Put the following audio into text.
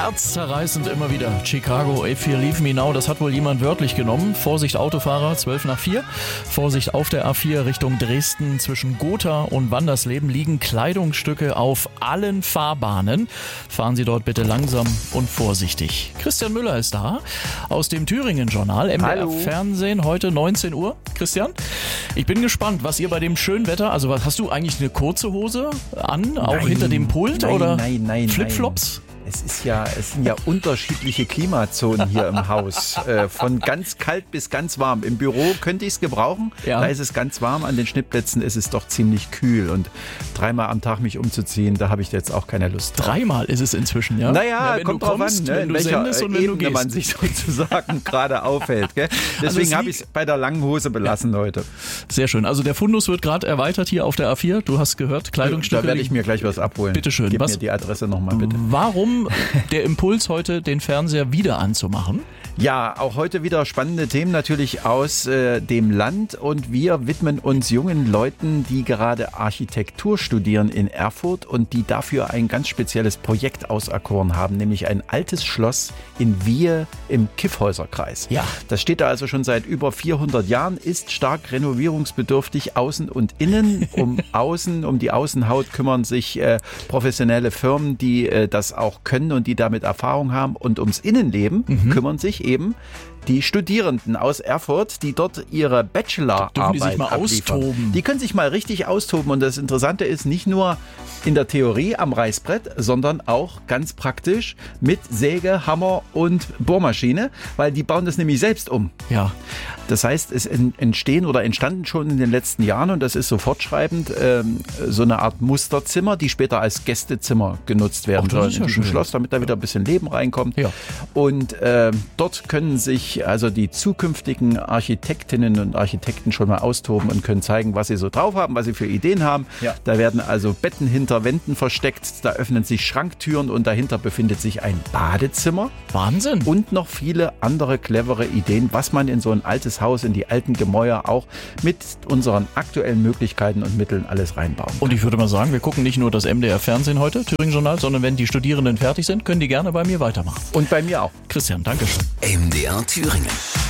Herzzerreißend immer wieder. Chicago, If You Leave Me Now, das hat wohl jemand wörtlich genommen. Vorsicht Autofahrer, 12:04. Vorsicht auf der A4 Richtung Dresden. Zwischen Gotha und Wandersleben liegen Kleidungsstücke auf allen Fahrbahnen. Fahren Sie dort bitte langsam und vorsichtig. Christian Müller ist da aus dem Thüringen-Journal, MDR Fernsehen, heute 19 Uhr. Christian, ich bin gespannt, was ihr bei dem schönen Wetter, also hast du eigentlich eine kurze Hose an, auch hinter dem Pult oder Flipflops? Es sind ja unterschiedliche Klimazonen hier im Haus. Von ganz kalt bis ganz warm. Im Büro könnte ich es gebrauchen. Ja. Da ist es ganz warm. An den Schnittplätzen ist es doch ziemlich kühl. Und 3-mal am Tag mich umzuziehen, da habe ich jetzt auch keine Lust drauf. 3-mal ist es inzwischen, ja? Naja, wenn kommt du kommst, drauf an, wenn du sendest und wenn du gehst. man sich sozusagen gerade aufhält. Gell? Deswegen habe ich es bei der langen Hose belassen heute. Sehr schön. Also der Fundus wird gerade erweitert hier auf der A4. Du hast gehört, Kleidungsstücke. Da werde ich mir gleich was abholen. Bitte schön. Gib mir die Adresse nochmal bitte. Warum der Impuls heute, den Fernseher wieder anzumachen? Ja, auch heute wieder spannende Themen natürlich aus dem Land und wir widmen uns jungen Leuten, die gerade Architektur studieren in Erfurt und die dafür ein ganz spezielles Projekt auserkoren haben, nämlich ein altes Schloss in Wiehe im Kyffhäuserkreis. Ja. Das steht da also schon seit über 400 Jahren, ist stark renovierungsbedürftig, außen und innen. Um die Außenhaut kümmern sich professionelle Firmen, die das auch können und die damit Erfahrung haben, und ums Innenleben kümmern sich eben die Studierenden aus Erfurt, die dort ihre Bachelorarbeit die sich mal austoben. Die können sich mal richtig austoben. Und das Interessante ist, nicht nur in der Theorie am Reißbrett, sondern auch ganz praktisch mit Säge, Hammer und Bohrmaschine, weil die bauen das nämlich selbst um. Ja. Das heißt, es entstanden schon in den letzten Jahren, und das ist so fortschreibend, so eine Art Musterzimmer, die später als Gästezimmer genutzt werden sollen in diesem Schloss, damit da wieder ein bisschen Leben reinkommt. Ja. Und dort können sich also die zukünftigen Architektinnen und Architekten schon mal austoben und können zeigen, was sie so drauf haben, was sie für Ideen haben. Ja. Da werden also Betten hinter Wänden versteckt, da öffnen sich Schranktüren und dahinter befindet sich ein Badezimmer. Wahnsinn! Und noch viele andere clevere Ideen, was man in so ein altes Haus, in die alten Gemäuer auch mit unseren aktuellen Möglichkeiten und Mitteln alles reinbauen kann. Und ich würde mal sagen, wir gucken nicht nur das MDR Fernsehen heute, Thüringen-Journal, sondern wenn die Studierenden fertig sind, können die gerne bei mir weitermachen. Und bei mir auch. Christian, danke schön. MDR Thüringen.